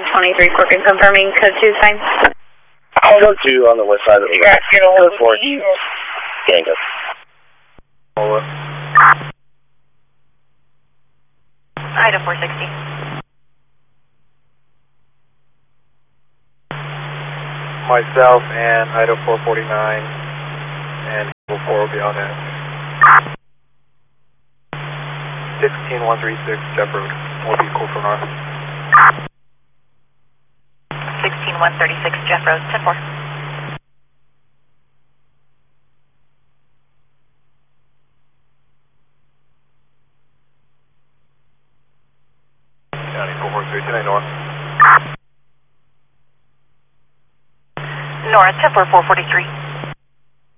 23 Corcoran confirming code 2 is fine. Code 2 on the west side of the river. Code 4. Gango. Idaho 460. Myself and Idaho 449 and 4 will be on that. 16136 Jeff Road. Will be cool for north. 16136 Jeff Road, 10-4. County 443 tonight north. Nora, 10-4 443.